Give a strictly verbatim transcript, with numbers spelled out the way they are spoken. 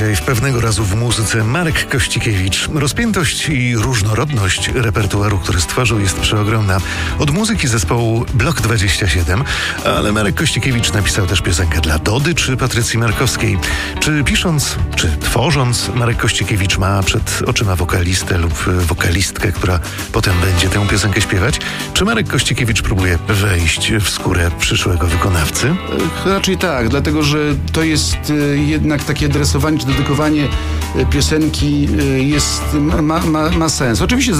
dzisiaj w Pewnego razu w muzyce Marek Kościkiewicz. Rozpiętość i różnorodność repertuaru, który stworzył, jest przeogromna. Od muzyki zespołu Blok dwadzieścia siedem, ale Marek Kościkiewicz napisał też piosenkę dla Dody czy Patrycji Markowskiej. Czy pisząc, czy tworząc, Marek Kościkiewicz ma przed oczyma wokalistę lub wokalistkę, która potem będzie tę piosenkę śpiewać? Czy Marek Kościkiewicz próbuje wejść w skórę przyszłego wykonawcy? Raczej tak, dlatego że to jest jednak takie adresowanie czy dedykowanie piosenki jest, ma, ma, ma sens. Oczywiście